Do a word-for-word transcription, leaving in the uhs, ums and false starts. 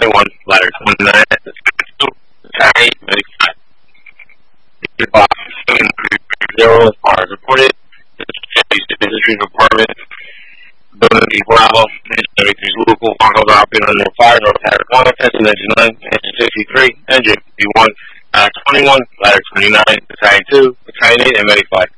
twenty-one, ladder twenty-nine, two, battalion eight, medic five. Your box seven three zero, fires reported. District Department, Building Bravo, thirty-three local, Broncos are operating on their fire, North Patrick one, testing engine nine, engine sixty-three, engine B one, ladder twenty-one, ladder twenty-nine, battalion two, battalion eight, and medic five.